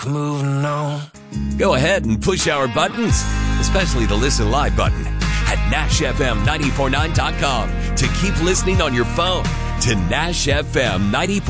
moving on. Go ahead and push our buttons, especially the Listen Live button at NashFM949.com to keep listening on your phone to Nash FM 94.